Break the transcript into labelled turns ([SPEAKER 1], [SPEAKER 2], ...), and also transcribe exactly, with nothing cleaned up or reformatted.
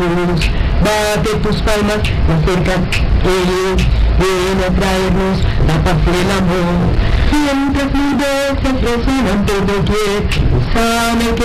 [SPEAKER 1] luz. Bate tus palmas y acércate, ellos vienen a traernos la paz y el amor. Mientras mil voces resuenan por doquier, sabe que